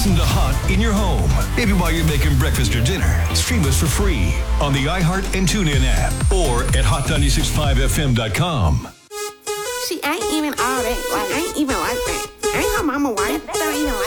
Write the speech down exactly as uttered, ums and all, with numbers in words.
Listen to Hot in your home. Maybe while you're making breakfast or dinner. Stream us for free on the iHeart and TuneIn app or at hot nine six five f m dot com. She ain't even all that. Like, I ain't even like that. Ain't her mama white. That ain't even like